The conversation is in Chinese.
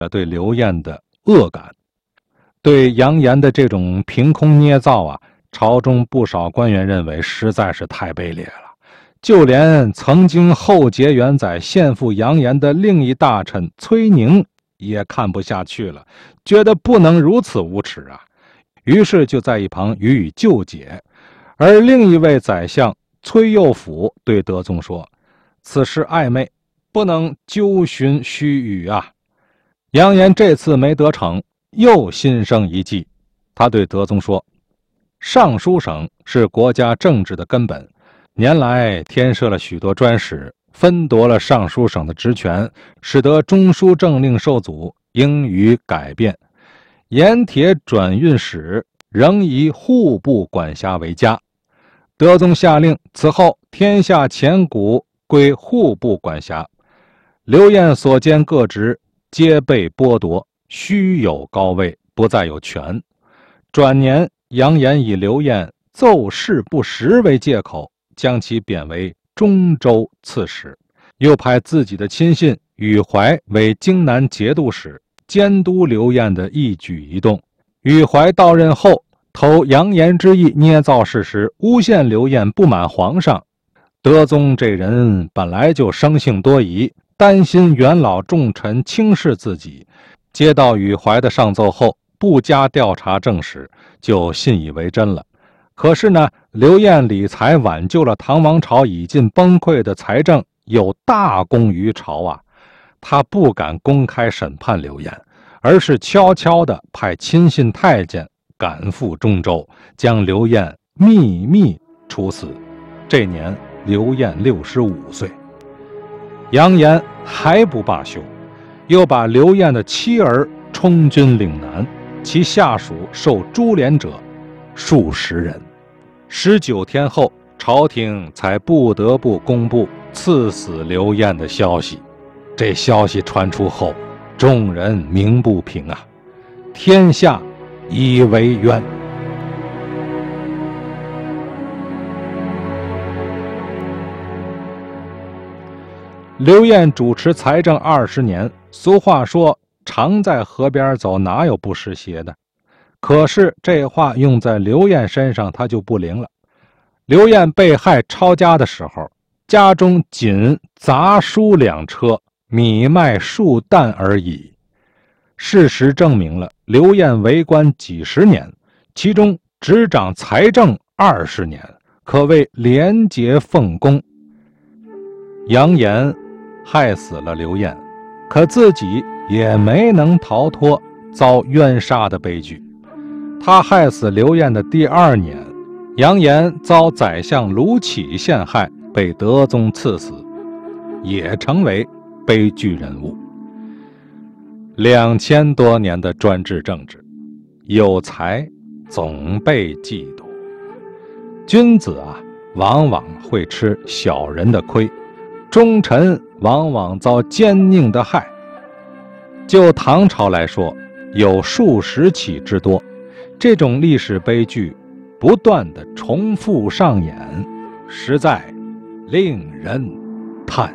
对刘晏的恶感。对杨炎的这种凭空捏造啊，朝中不少官员认为实在是太卑劣了。就连曾经后结元载献附杨炎的另一大臣崔宁也看不下去了，觉得不能如此无耻啊，于是就在一旁予以救解。而另一位宰相崔右辅对德宗说：“此事暧昧，不能究寻虚语啊。”杨炎这次没得逞，又心生一计。他对德宗说：“尚书省是国家政治的根本，年来添设了许多专使，分夺了尚书省的职权，使得中书政令受阻，应予改变。盐铁转运使仍以户部管辖为佳。德宗下令，此后天下钱谷归户部管辖，刘晏所兼各职皆被剥夺，虚有高位，不再有权。转年，杨炎以刘晏奏事不实为借口，将其贬为中州刺史，又派自己的亲信宇怀为荆南节度使，监督刘晏的一举一动。宇怀到任后，投杨炎之意，捏造事实，诬陷刘晏不满皇上。德宗这人本来就生性多疑，担心元老重臣轻视自己，接到宇怀的上奏后，不加调查证实，就信以为真了。可是呢，刘晏理财挽救了唐王朝已近崩溃的财政，有大功于朝啊。他不敢公开审判刘晏，而是悄悄地派亲信太监赶赴中州，将刘晏秘密处死。这年刘晏65岁。杨炎还不罢休，又把刘晏的妻儿充军岭南，其下属受株连者数十人。19天后，朝廷才不得不公布赐死刘晏的消息。这消息传出后，众人鸣不平啊，天下以为冤。刘晏主持财政20年，俗话说常在河边走，哪有不湿鞋的？可是这话用在刘晏身上，他就不灵了。刘晏被害抄家的时候，家中仅杂书2车，米麦数担而已。事实证明了，刘晏为官几十年，其中执掌财政20年，可谓廉洁奉公。杨炎害死了刘晏，可自己也没能逃脱遭冤杀的悲剧。他害死刘晏的第2年，杨炎遭宰相卢杞陷害，被德宗赐死，也成为悲剧人物。2000多年的专制政治，有才总被嫉妒。君子啊，往往会吃小人的亏，忠臣往往遭奸佞的害。就唐朝来说，有数十起之多，这种历史悲剧不断地重复上演，实在令人叹